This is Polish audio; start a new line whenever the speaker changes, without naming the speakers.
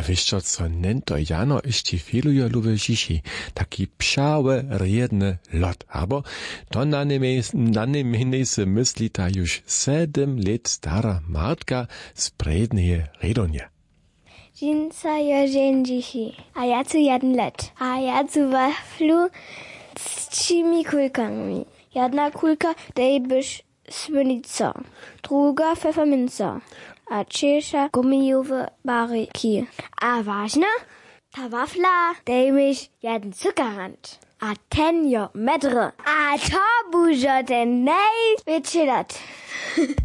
wiesz co nento jano jeszcze filujo lube žiši, taki pšały, riedny lot. Abo to na niemej se myśli ta już 7 lat stara Martka z predneje redonie.
Dżinsa jo dzieci, a ja tu 1 lat, a ja tu waflu z 3 kulkami. Jedna kulka dej byś słynica, druga pfefferminca, a trzecia gumijowe baryki. A ważna? Ta wafla dej miś 1 cukerrand, a ten jo medre. A to bużo ten największy lot.